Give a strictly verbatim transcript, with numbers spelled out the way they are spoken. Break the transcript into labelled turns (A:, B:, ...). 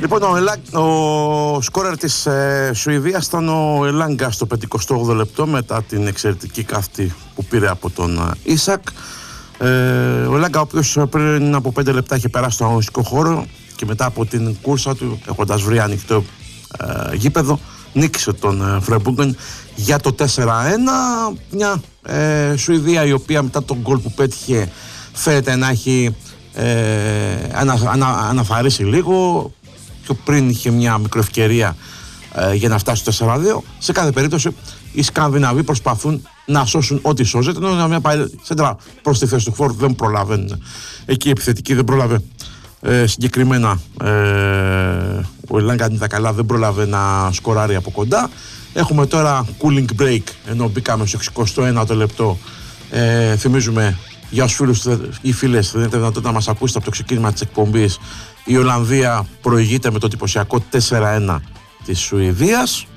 A: Λοιπόν, ο, Ελά... ο σκόρερ της ε, Σουηδίας ήταν ο Ελάγκα στο πενηκοστό όγδοο λεπτό μετά την εξαιρετική καύτη που πήρε από τον ε, Ίσακ. Ε, ο Ελάγκα, ο οποίος πριν από πέντε λεπτά είχε περάσει στον αγωνιστικό χώρο και μετά από την κούρσα του, έχοντας βρει ανοιχτό ε, γήπεδο, νίκησε τον ε, Φρεμπούγκεν για το τέσσερα ένα. Μια ε, Σουηδία η οποία μετά τον γκολ που πέτυχε φαίνεται να έχει ε, ανα, ανα, αναφαρίσει λίγο. Πιο πριν είχε μια μικροευκαιρία ε, για να φτάσει στο τέσσερα δύο. Σε κάθε περίπτωση οι Σκανδιναβοί προσπαθούν να σώσουν ό,τι σώζεται, ενώ μια σέντρα προς τη θέση του φόρ δεν προλαβαίνουν. Εκεί η επιθετική δεν πρόλαβε ε, συγκεκριμένα ε, ο Ελάγκα αν ήταν καλά, δεν πρόλαβε να σκοράρει από κοντά. Έχουμε τώρα cooling break, ενώ μπήκαμε στο εξηκοστό ένατο λεπτό. ε, θυμίζουμε για όσους φίλους ή φίλες δεν είναι δυνατότητα να μας ακούσετε από το ξεκίνημα της εκπομπής, η Ολλανδία προηγείται με το εντυπωσιακό τέσσερα ένα της Σουηδίας.